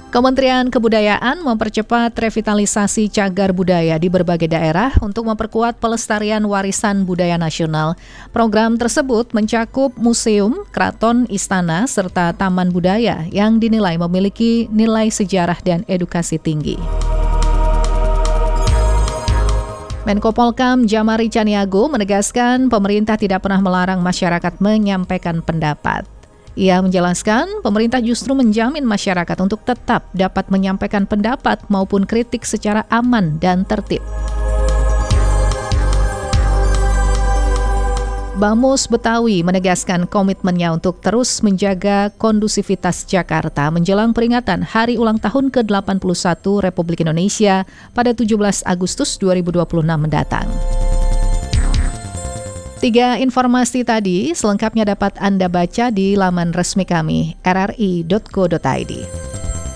Kementerian Kebudayaan mempercepat revitalisasi cagar budaya di berbagai daerah untuk memperkuat pelestarian warisan budaya nasional. Program tersebut mencakup museum, keraton, istana, serta taman budaya yang dinilai memiliki nilai sejarah dan edukasi tinggi. Menko Polhukam Djamari Caniago menegaskan pemerintah tidak pernah melarang masyarakat menyampaikan pendapat. Ia menjelaskan pemerintah justru menjamin masyarakat untuk tetap dapat menyampaikan pendapat maupun kritik secara aman dan tertib. Bamus Betawi menegaskan komitmennya untuk terus menjaga kondusivitas Jakarta menjelang peringatan Hari Ulang Tahun ke-81 Republik Indonesia pada 17 Agustus 2026 mendatang. 3 informasi tadi selengkapnya dapat Anda baca di laman resmi kami, rri.co.id.